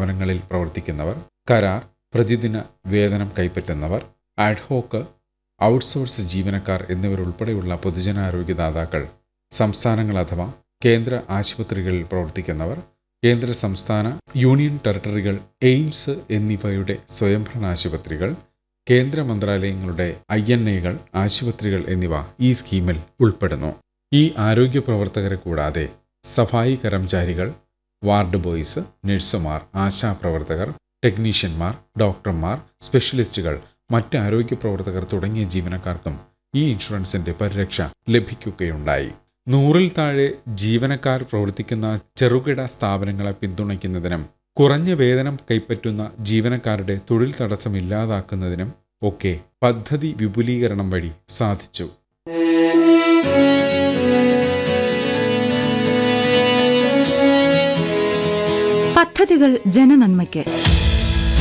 സ്ഥാപനങ്ങളിൽ പ്രവർത്തിക്കുന്നവർ, കരാർ, പ്രതിദിന വേതനം കൈപ്പറ്റുന്നവർ, ആഡ്ഹോക്ക്, ഔട്ട്സോഴ്സ് ജീവനക്കാർ എന്നിവരുൾപ്പെടെയുള്ള പൊതുജനാരോഗ്യദാതാക്കൾ, സംസ്ഥാനങ്ങൾ അഥവാ കേന്ദ്ര ആശുപത്രികളിൽ പ്രവർത്തിക്കുന്നവർ, കേന്ദ്ര സംസ്ഥാന യൂണിയൻ ടെറിട്ടറികൾ, എയിംസ് എന്നിവയുടെ സ്വയംഭരണ ആശുപത്രികൾ, കേന്ദ്ര മന്ത്രാലയങ്ങളുടെ INA-കൾ, ആശുപത്രികൾ എന്നിവ ഈ സ്കീമിൽ ഉൾപ്പെടുന്നു. ഈ ആരോഗ്യ പ്രവർത്തകരെ കൂടാതെ സഫായി കർമ്മചാരികൾ, വാർഡ് ബോയ്സ്, നഴ്സുമാർ, ആശാപ്രവർത്തകർ, ടെക്നീഷ്യന്മാർ, ഡോക്ടർമാർ, സ്പെഷ്യലിസ്റ്റുകൾ, മറ്റ് ആരോഗ്യ പ്രവർത്തകർ തുടങ്ങിയ ജീവനക്കാർക്കും ഈ ഇൻഷുറൻസിന്റെ പരിരക്ഷ ലഭിക്കുകയുണ്ടായി. 100-ൽ താഴെ ജീവനക്കാർ പ്രവർത്തിക്കുന്ന ചെറുകിട സ്ഥാപനങ്ങളെ പിന്തുണയ്ക്കുന്നതിനും കുറഞ്ഞ വേതനം കൈപ്പറ്റുന്ന ജീവനക്കാരുടെ തൊഴിൽ തടസ്സം ഇല്ലാതാക്കുന്നതിനും ഒക്കെ പദ്ധതി വിപുലീകരണം വഴി സാധിച്ചു. പദ്ധതികൾ ജനനന്മയ്ക്ക്.